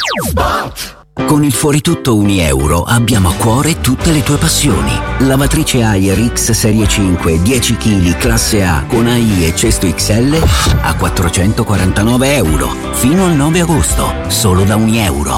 Con il Fuori Tutto Unieuro abbiamo a cuore tutte le tue passioni. Lavatrice Haier X Serie 5 10 kg classe A con AI e cesto XL a €449 fino al 9 agosto, solo da €1.